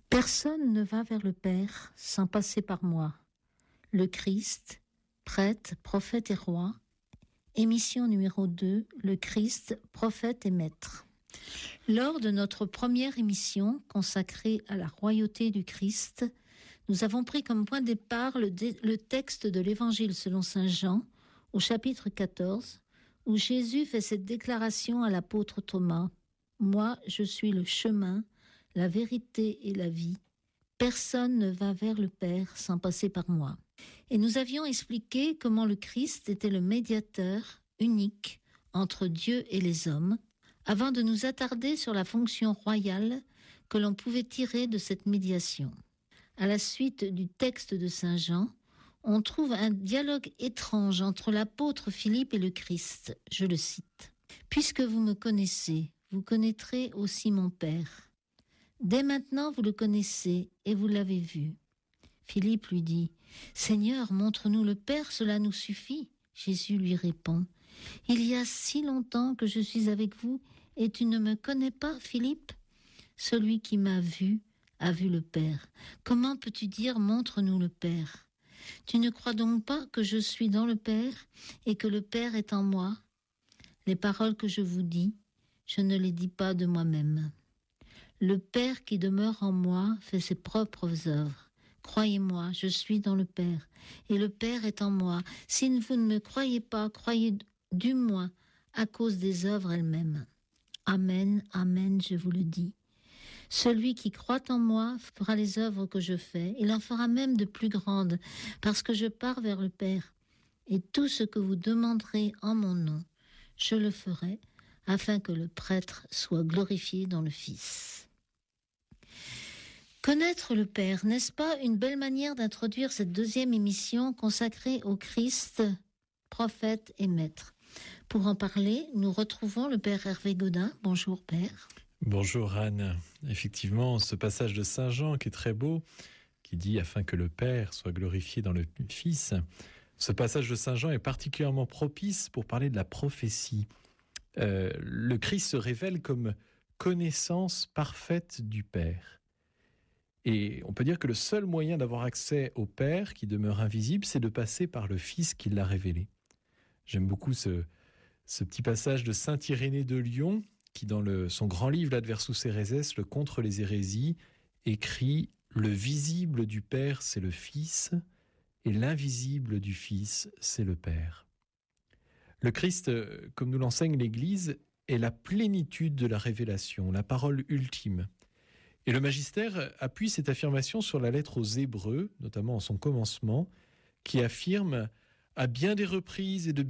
Personne ne va vers le Père sans passer par moi. Le Christ, prêtre, prophète et roi. Émission numéro 2, le Christ, prophète et maître. Lors de notre première émission consacrée à la royauté du Christ, nous avons pris comme point de départ le texte de l'Évangile selon saint Jean, au chapitre 14, où Jésus fait cette déclaration à l'apôtre Thomas. « Moi, je suis le chemin, la vérité et la vie. Personne ne va vers le Père sans passer par moi. » Et nous avions expliqué comment le Christ était le médiateur unique entre Dieu et les hommes, avant de nous attarder sur la fonction royale que l'on pouvait tirer de cette médiation. À la suite du texte de saint Jean, on trouve un dialogue étrange entre l'apôtre Philippe et le Christ. Je le cite. « Puisque vous me connaissez, vous connaîtrez aussi mon Père. Dès maintenant, vous le connaissez et vous l'avez vu. » Philippe lui dit, « Seigneur, montre-nous le Père, cela nous suffit. » Jésus lui répond, « Il y a si longtemps que je suis avec vous et tu ne me connais pas, Philippe ? Celui qui m'a vu a vu le Père. Comment peux-tu dire, montre-nous le Père ? Tu ne crois donc pas que je suis dans le Père et que le Père est en moi ? Les paroles que je vous dis, je ne les dis pas de moi-même. Le Père qui demeure en moi fait ses propres œuvres. Croyez-moi, je suis dans le Père, et le Père est en moi. Si vous ne me croyez pas, croyez du moins à cause des œuvres elles-mêmes. Amen, amen, je vous le dis. Celui qui croit en moi fera les œuvres que je fais. Il en fera même de plus grandes, parce que je pars vers le Père. Et tout ce que vous demanderez en mon nom, je le ferai, afin que le prêtre soit glorifié dans le Fils. Connaître le Père, n'est-ce pas une belle manière d'introduire cette deuxième émission consacrée au Christ, prophète et maître ? Pour en parler, nous retrouvons le Père Hervé Godin. Bonjour Père. Bonjour Anne. Effectivement, ce passage de saint Jean qui est très beau, qui dit « afin que le Père soit glorifié dans le Fils », ce passage de saint Jean est particulièrement propice pour parler de la prophétie. Le Christ se révèle comme connaissance parfaite du Père. Et on peut dire que le seul moyen d'avoir accès au Père, qui demeure invisible, c'est de passer par le Fils qui l'a révélé. J'aime beaucoup ce petit passage de saint Irénée de Lyon, qui dans son grand livre L'Adversus Héréses, le Contre les hérésies, écrit « Le visible du Père, c'est le Fils, et l'invisible du Fils, c'est le Père ». Le Christ, comme nous l'enseigne l'Église, est la plénitude de la révélation, la parole ultime. Et le magistère appuie cette affirmation sur la lettre aux Hébreux, notamment en son commencement, qui affirme à bien des reprises et de